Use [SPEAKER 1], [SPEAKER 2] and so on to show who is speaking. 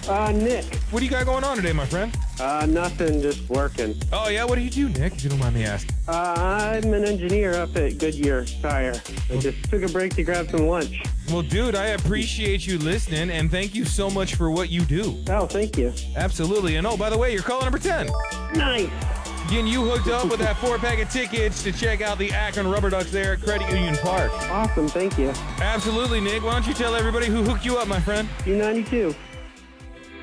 [SPEAKER 1] Nick.
[SPEAKER 2] What do you got going on today, my friend?
[SPEAKER 1] Nothing, just working.
[SPEAKER 2] Oh, yeah? What do you do, Nick, if you don't mind me asking?
[SPEAKER 1] I'm an engineer up at Goodyear Tire. I just took a break to grab some lunch.
[SPEAKER 2] Well, dude, I appreciate you listening, and thank you so much for what you do.
[SPEAKER 1] Oh, thank you.
[SPEAKER 2] Absolutely. And oh, by the way, you're caller number 10.
[SPEAKER 1] Nice.
[SPEAKER 2] Getting you hooked up with that 4-pack of tickets to check out the Akron Rubber Ducks there at Credit Union Park.
[SPEAKER 1] Awesome, thank you.
[SPEAKER 2] Absolutely, Nick. Why don't you tell everybody who hooked you up, my friend?
[SPEAKER 1] U92.